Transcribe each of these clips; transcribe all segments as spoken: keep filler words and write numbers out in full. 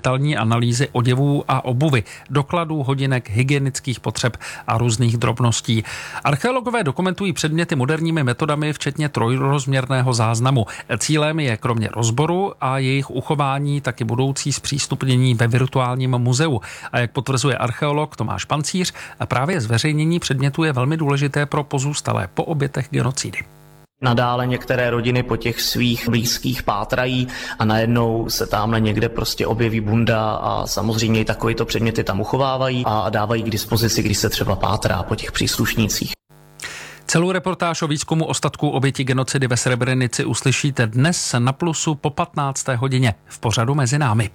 detailní analýzy oděvů a obuvy, dokladů, hodinek, hygienických potřeb a různých drobností. Archeologové dokumentují předměty moderními metodami, včetně trojrozměrného záznamu. Cílem je kromě rozboru a jejich uchování taky budoucí zpřístupnění ve virtuálním muzeu. A jak potvrzuje archeolog Tomáš Pancíř, a právě zveřejnění předmětů je velmi důležité pro pozůstalé po obětech genocidy. Nadále některé rodiny po těch svých blízkých pátrají a najednou se tamhle někde prostě objeví bunda a samozřejmě i takovýto předměty tam uchovávají a dávají k dispozici, když se třeba pátrá po těch příslušnících. Celou reportáž o výzkumu ostatků obětí genocidy ve Srebrenici uslyšíte dnes na Plusu po patnácté hodině v pořadu Mezi námi.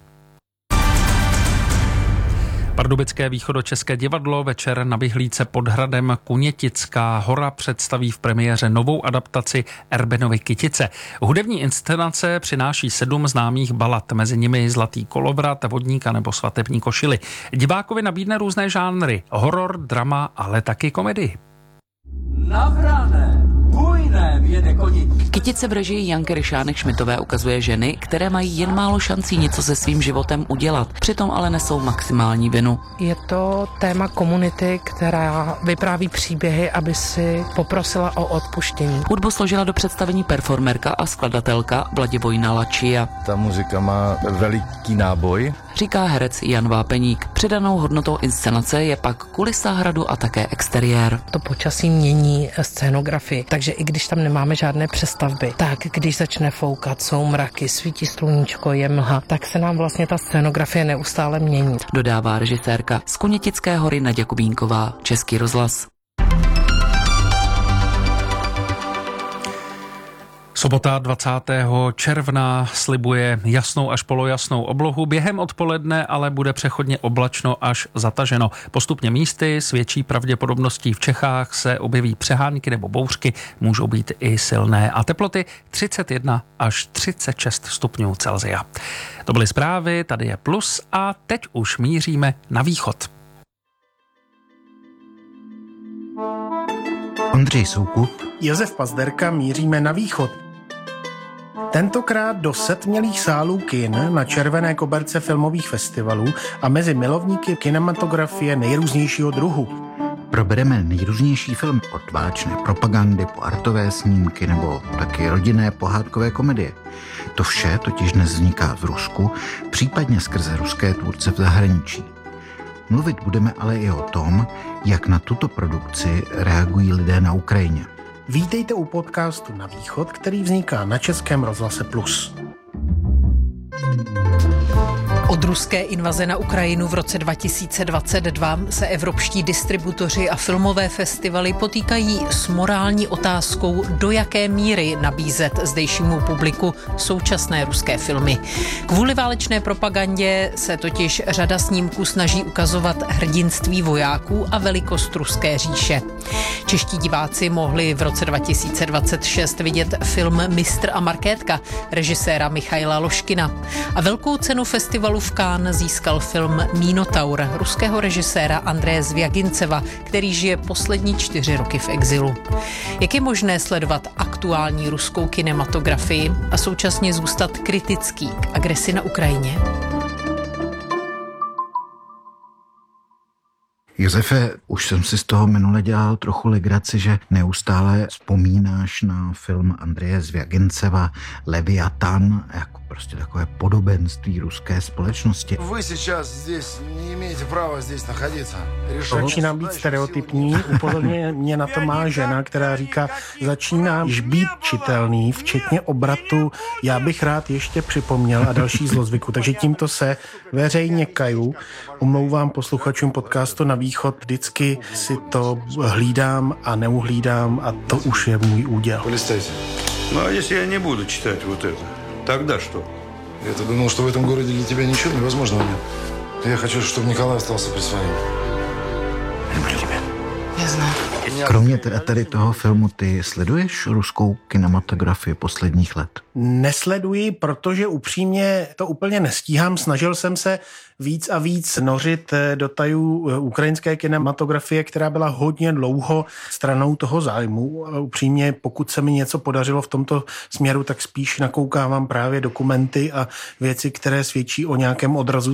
Pardubické východočeské divadlo večer na vyhlídce pod hradem Kunětická hora představí v premiéře novou adaptaci Erbenovy Kytice. Hudební inscenace přináší sedm známých balad, mezi nimi Zlatý kolovrat, Vodníka nebo Svatební košily. Divákovi nabídne různé žánry, horor, drama, ale taky komedii. Navrané, bujné věde koni. Kytice v režii Janky Ryšánek-Šmitové ukazuje ženy, které mají jen málo šancí něco se svým životem udělat, přitom ale nesou maximální vinu. Je to téma komunity, která vypráví příběhy, aby si poprosila o odpuštění. Hudbu složila do představení performerka a skladatelka Vladivojna Lačia. Ta muzika má veliký náboj, říká herec Jan Vápeník. Přidanou hodnotou inscenace je pak kulisa hradu a také exteriér. To počasí mění scénografii, takže i když tam nemáme žádné přestavby, tak když začne foukat, jsou mraky, svítí sluníčko, je mlha, tak se nám vlastně ta scénografie neustále mění. Dodává režisérka z Kunětické hory Naďa Kubínková, Český rozhlas. Sobota dvacátého června slibuje jasnou až polojasnou oblohu. Během odpoledne ale bude přechodně oblačno až zataženo. Postupně místy s větší pravděpodobností v Čechách se objeví přehánky nebo bouřky, můžou být i silné. A teploty třicet jedna až třicet šest stupňů Celsia. To byly zprávy, tady je Plus a teď už míříme na východ. Ondřej Soukup, Josef Pazderka, míříme na východ. Tentokrát do setmělých sálů kin na červené koberce filmových festivalů a mezi milovníky kinematografie nejrůznějšího druhu. Probereme nejrůznější film od válečné propagandy po artové snímky nebo taky rodinné pohádkové komedie. To vše totiž dnes vzniká v Rusku, případně skrze ruské tvůrce v zahraničí. Mluvit budeme ale i o tom, jak na tuto produkci reagují lidé na Ukrajině. Vítejte u podcastu Na východ, který vzniká na Českém rozhlase Plus. Od ruské invaze na Ukrajinu v roce dva tisíce dvacet dva se evropští distributoři a filmové festivaly potýkají s morální otázkou, do jaké míry nabízet zdejšímu publiku současné ruské filmy. Kvůli válečné propagandě se totiž řada snímků snaží ukazovat hrdinství vojáků a velikost ruské říše. Čeští diváci mohli v roce dva tisíce dvacet šest vidět film Mistr a Markétka režiséra Michaila Loškina. A velkou cenu festivalu v Cannes získal film Minotaur ruského režiséra Andreje Zvěginceva, který žije poslední čtyři roky v exilu. Jak je možné sledovat aktuální ruskou kinematografii a současně zůstat kritický k agresi na Ukrajině? Josefe, už jsem si z toho minule dělal trochu legraci, že neustále vzpomínáš na film Andreje Zvěginceva Leviatan, jako prostě takové podobenství ruské společnosti. Vy сейчас здесь не имеете права здесь находиться. Začínám být stereotypní, upozorně mě na to má žena, která říká, začíná již být čitelný, včetně obratu, já bych rád ještě připomněl a další zlozvyku, takže tímto se veřejně kaju, omlouvám posluchačům podcastu Na východ, vždycky si to hlídám a neuhlídám a to už je můj úděl. No a если я не буду читать вот это, тогда что? Я-то думал, что в этом городе для тебя ничего невозможного нет. Я хочу, чтобы Николай остался при своем. Люблю тебя. Já znám. Kromě teda tady toho filmu, ty sleduješ ruskou kinematografii posledních let? Nesleduji, protože upřímně to úplně nestíhám. Snažil jsem se víc a víc nořit do tajů ukrajinské kinematografie, která byla hodně dlouho stranou toho zájmu. Upřímně, pokud se mi něco podařilo v tomto směru, tak spíš nakoukávám právě dokumenty a věci, které svědčí o nějakém odrazu